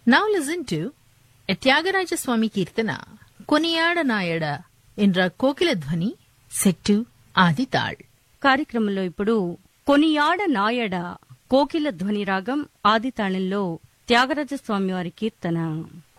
Now listen to a Tyagaraja Swami Kirtana, Koniyada Nayada, ఎன்ற కోకిల ధ్వని set ఆది తాళ్. కార్యక్రమంలో ఇప్పుడు కొనియాడ నాయడ కోకిల ధ్వని రాగం ఆది తాళంలో త్యాగరాజస్వామి వారి కీర్తన.